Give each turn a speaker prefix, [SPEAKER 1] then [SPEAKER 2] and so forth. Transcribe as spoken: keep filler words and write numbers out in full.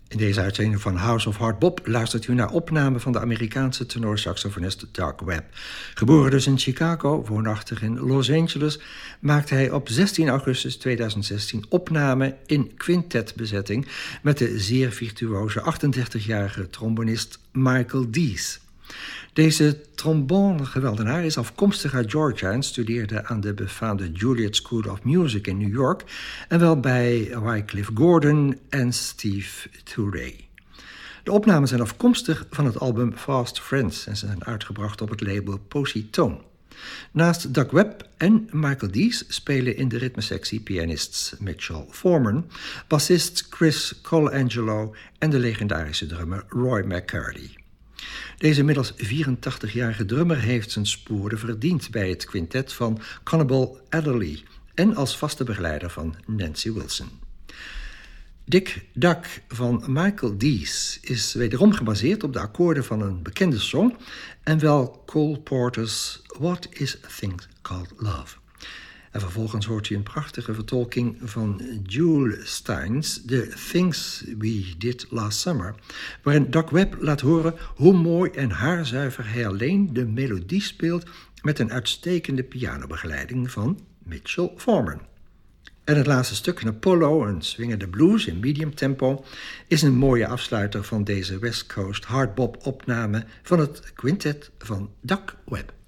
[SPEAKER 1] In deze uitzending van House of Hard Bop luistert u naar opname van de Amerikaanse tenorsaxofonist Doug Webb. Geboren dus in Chicago, woonachtig in Los Angeles, maakte hij op zestien augustus tweeduizend zestien opname in quintetbezetting met de zeer virtuoze achtendertigjarige trombonist Michael Dees. Deze trombone-geweldenaar is afkomstig uit Georgia en studeerde aan de befaamde Juilliard School of Music in New York en wel bij Wycliffe Gordon en Steve Turre. De opnames zijn afkomstig van het album Fast Friends en ze zijn uitgebracht op het label Positone. Naast Doug Webb en Michael Dees spelen in de ritmesectie pianist Mitchell Foreman, bassist Chris Colangelo en de legendarische drummer Roy McCarty. Deze inmiddels vierentachtigjarige drummer heeft zijn sporen verdiend bij het quintet van Conable Adderley en als vaste begeleider van Nancy Wilson. Dick Duck van Michael Dees is wederom gebaseerd op de akkoorden van een bekende song en wel Cole Porter's What is a Thing Called Love. En vervolgens hoort u een prachtige vertolking van Jule Steins, The Things We Did Last Summer, waarin Doug Webb laat horen hoe mooi en haarzuiver hij alleen de melodie speelt met een uitstekende pianobegeleiding van Mitchell Foreman. En het laatste stuk, een Apollo, een swingende blues in medium tempo, is een mooie afsluiter van deze West Coast hardbop opname van het quintet van Doug Webb.